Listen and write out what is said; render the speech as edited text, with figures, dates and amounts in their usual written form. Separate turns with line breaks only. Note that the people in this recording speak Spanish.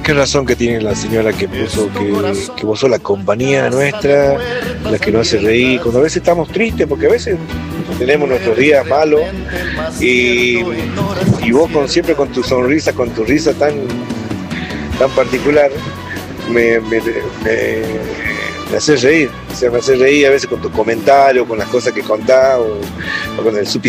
qué razón que tiene la señora que puso que vos sos la compañía nuestra, la que nos hace reír, cuando a veces estamos tristes, porque a veces tenemos nuestros días malos, y vos siempre con tu sonrisa, con tu risa tan particular, me haces reír. O sea, me haces reír a veces con tus comentarios, con las cosas que contás, o con el